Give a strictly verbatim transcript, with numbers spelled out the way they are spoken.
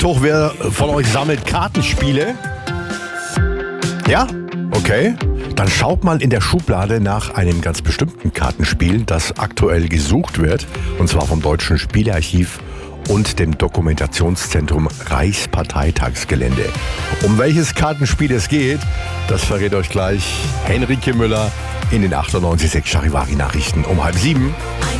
Doch, wer von euch sammelt Kartenspiele? Ja? Okay. Dann schaut mal in der Schublade nach einem ganz bestimmten Kartenspiel, das aktuell gesucht wird. Und zwar vom Deutschen Spielearchiv und dem Dokumentationszentrum Reichsparteitagsgelände. Um welches Kartenspiel es geht, das verrät euch gleich Henrike Müller in den achtundneunzig Komma sechs Charivari-Nachrichten um halb sieben.